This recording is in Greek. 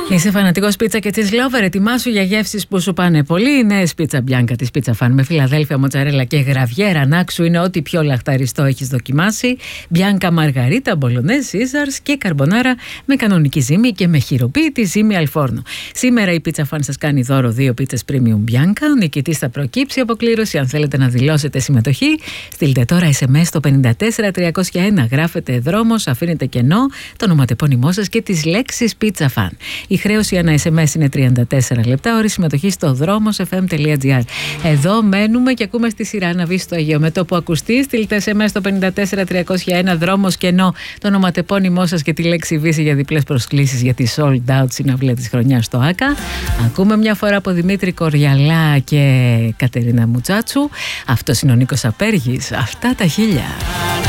Είσαι φανατικός πίτσα και cheese lover? Ετοιμάσου για γεύσεις που σου πάνε πολύ. Η νέα πίτσα μπιάνκα της Pizza Fan με Φιλαδέλφια, μοτσαρέλα και γραβιέρα νάξου είναι ό,τι πιο λαχταριστό έχεις δοκιμάσει. Μπιάνκα μαργαρίτα, μπολονέζ, σίζαρς και καρμπονάρα με κανονική ζύμη και με χειροποίητη ζύμη αλφόρνο. Σήμερα η Pizza Fan σας κάνει δώρο 2 πίτσες premium μπιάνκα. Ο νικητής θα προκύψει αποκλήρωση. Αν θέλετε να δηλώσετε συμμετοχή, στείλτε τώρα SMS στο 54301. Γράφετε δρόμος, αφήνετε κενό, το ονοματεπώνυμό σας και τις λέξεις Pizza Fan. Η χρέωση ανά SMS είναι 34 λεπτά, ώρες συμμετοχή στο δρόμος.fm.gr. Εδώ μένουμε και ακούμε στη σειρά να βγει στο Αιγαίο. Με το που ακουστεί, στείλτε SMS στο 54301 δρόμος κενό, το ονοματεπώνυμό σας και τη λέξη Βύση για διπλές προσκλήσεις για τη sold out συναυλία της χρονιάς στο ΆΚΑ. Ακούμε μια φορά από Δημήτρη Κοριαλά και Κατερίνα Μουτσάτσου. Αυτός είναι ο Νίκος Απέργης. Αυτά τα χίλια.